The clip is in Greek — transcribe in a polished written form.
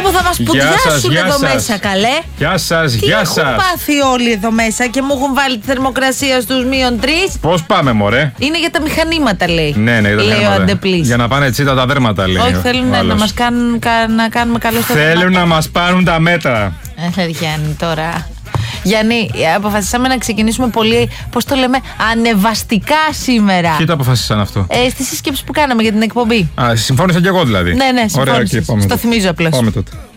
που θα μας πουδιάσουν εδώ μέσα, καλέ. Γεια σας, γεια σας. Τι έχουν πάθει όλοι εδώ μέσα και μου έχουν βάλει τη θερμοκρασία στους -3. Πώς πάμε, μωρέ? Είναι για τα μηχανήματα, λέει. Ναι, για τα μηχανήματα. Για να πάνε τσίτα τα δέρματα, λέει. Όχι, θέλουν να μας κάνουν να κάνουμε καλό στο δέρμα. Θέλουν να μας πάρουν τα μέτρα. Γιάννη, τώρα. Γιάννη, αποφασίσαμε να ξεκινήσουμε πολύ, πώς το λέμε, ανεβαστικά σήμερα. Ποιοι το αποφασίσαν αυτό? Στη σύσκεψη που κάναμε για την εκπομπή. Συμφώνησα κι εγώ δηλαδή. Ναι, συμφώνησες. Στο θυμίζω απλώς. Πάμε τότε.